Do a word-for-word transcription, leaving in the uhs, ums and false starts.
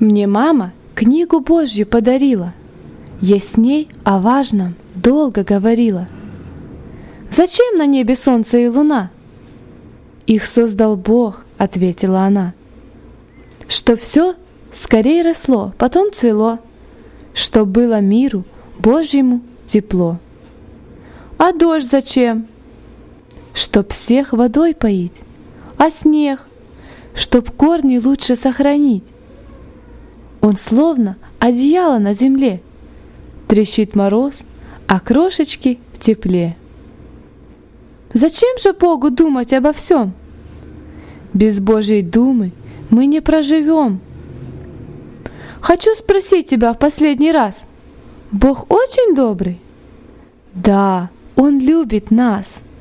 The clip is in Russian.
Мне мама книгу Божью подарила. Я с ней о важном долго говорила. Зачем на небе солнце и луна? Их создал Бог, ответила она. Чтоб все скорее росло, потом цвело, чтоб было миру Божьему тепло. А дождь зачем? Чтоб всех водой поить. А снег? Чтоб корни лучше сохранить. Он словно одеяло на земле. Трещит мороз, а крошечки в тепле. Зачем же Богу думать обо всем? Без Божьей думы мы не проживем. Хочу спросить тебя в последний раз. Бог очень добрый? Да, Он любит нас.